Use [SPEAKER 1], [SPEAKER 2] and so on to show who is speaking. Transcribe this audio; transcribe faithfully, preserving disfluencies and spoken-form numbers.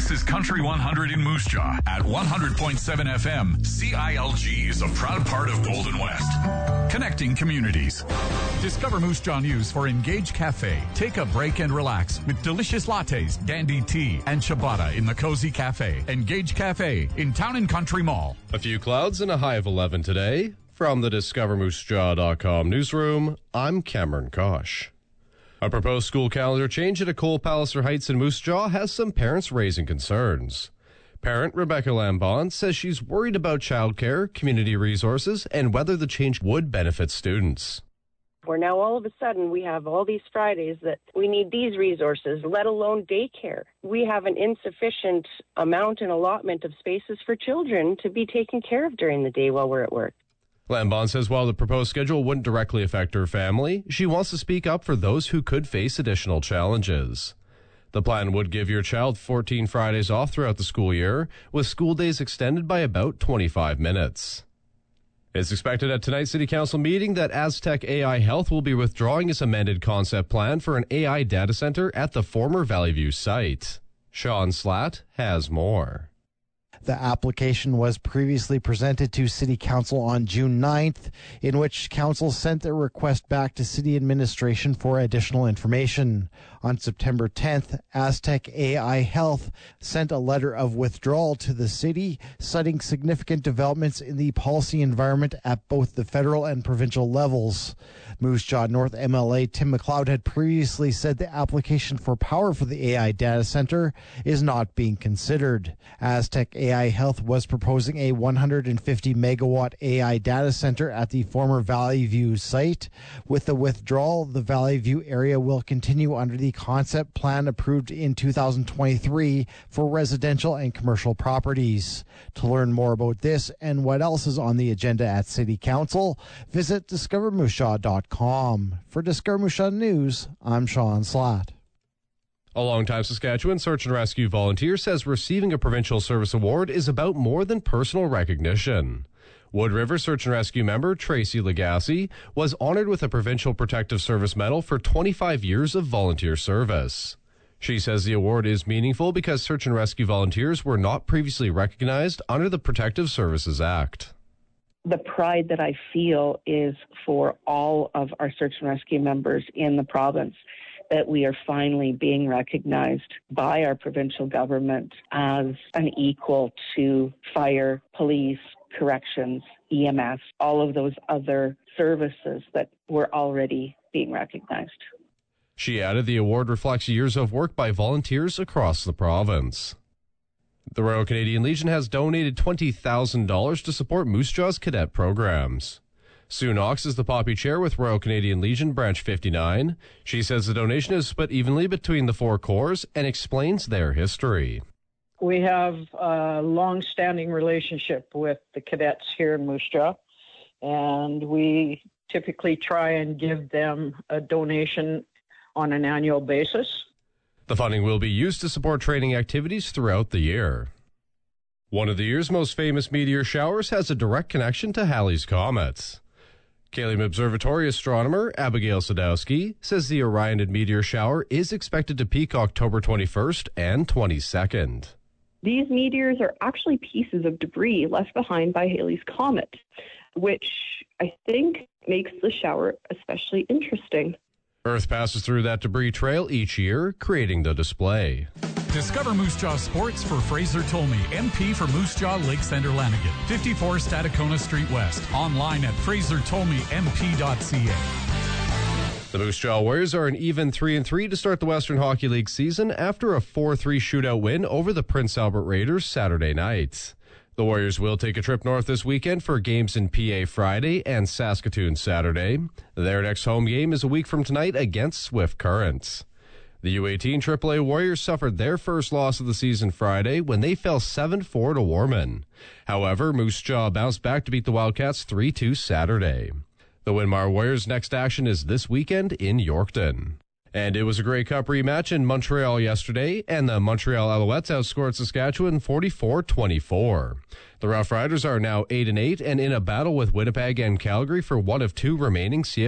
[SPEAKER 1] This is Country one hundred in Moose Jaw at one hundred point seven F M. C I L G is a proud part of Golden West. Connecting communities. Discover Moose Jaw news for Engage Cafe. Take a break and relax with delicious lattes, dandy tea, and ciabatta in the Cozy Cafe. Engage Cafe in Town and Country Mall.
[SPEAKER 2] A few clouds and a high of eleven today. From the discover moose jaw dot com newsroom, I'm Cameron Kosh. A proposed school calendar change at Ecole Palliser Heights in Moose Jaw has some parents raising concerns. Parent Rebecca Lambon says she's worried about childcare, community resources, and whether the change would benefit students.
[SPEAKER 3] Where now all of a sudden we have all these Fridays that we need these resources, let alone daycare. We have an insufficient amount and allotment of spaces for children to be taken care of during the day while we're at work.
[SPEAKER 2] Lambon says while the proposed schedule wouldn't directly affect her family, she wants to speak up for those who could face additional challenges. The plan would give your child fourteen Fridays off throughout the school year, with school days extended by about twenty-five minutes. It's expected at tonight's City Council meeting that Aztec A I Health will be withdrawing its amended concept plan for an A I data center at the former Valley View site. Sean Slatt has more.
[SPEAKER 4] The application was previously presented to City Council on June ninth, in which Council sent their request back to City Administration for additional information. On September tenth, Aztec A I Health sent a letter of withdrawal to the City, citing significant developments in the policy environment at both the federal and provincial levels. Moose Jaw North M L A Tim McLeod had previously said the application for power for the A I data center is not being considered. Aztec A I Health was proposing a one hundred fifty megawatt A I data center at the former Valley View site. With the withdrawal, the Valley View area will continue under the concept plan approved in two thousand twenty-three for residential and commercial properties. To learn more about this and what else is on the agenda at City Council, visit discover moose jaw dot com. For Discover Moose Jaw News, I'm Sean Slatt.
[SPEAKER 2] A longtime Saskatchewan search and rescue volunteer says receiving a provincial service award is about more than personal recognition. Wood River Search and Rescue member Tracy Legacy was honored with a Provincial Protective Service Medal for twenty-five years of volunteer service. She says the award is meaningful because search and rescue volunteers were not previously recognized under the Protective Services Act.
[SPEAKER 5] The pride that I feel is for all of our search and rescue members in the province, that we are finally being recognized by our provincial government as an equal to fire, police, corrections, E M S, all of those other services that were already being recognized.
[SPEAKER 2] She added the award reflects years of work by volunteers across the province. The Royal Canadian Legion has donated twenty thousand dollars to support Moose Jaw's cadet programs. Sue Knox is the Poppy Chair with Royal Canadian Legion Branch fifty-nine. She says the donation is split evenly between the four corps and explains their history.
[SPEAKER 6] We have a long-standing relationship with the cadets here in Moose Jaw, and we typically try and give them a donation on an annual basis.
[SPEAKER 2] The funding will be used to support training activities throughout the year. One of the year's most famous meteor showers has a direct connection to Halley's Comet. Cayley Observatory astronomer Abigail Sadowski says the Orionid meteor shower is expected to peak October twenty-first and twenty-second.
[SPEAKER 7] These meteors are actually pieces of debris left behind by Halley's Comet, which I think makes the shower especially interesting.
[SPEAKER 2] Earth passes through that debris trail each year, creating the display.
[SPEAKER 1] Discover Moose Jaw Sports for Fraser Tolmie, M P for Moose Jaw Lake Center Lanigan, fifty-four Stadacona Street West. Online at fraser tolmie m p dot c a.
[SPEAKER 2] The Moose Jaw Warriors are an even three and three to start the Western Hockey League season after a four three shootout win over the Prince Albert Raiders Saturday night. The Warriors will take a trip north this weekend for games in P A Friday and Saskatoon Saturday. Their next home game is a week from tonight against Swift Current. The U eighteen triple A Warriors suffered their first loss of the season Friday when they fell seven four to Warman. However, Moose Jaw bounced back to beat the Wildcats three two Saturday. The Winmar Warriors' next action is this weekend in Yorkton. And it was a Grey Cup rematch in Montreal yesterday, and the Montreal Alouettes outscored Saskatchewan forty-four twenty-four. The Rough Riders are now eight and eight and in a battle with Winnipeg and Calgary for one of two remaining C F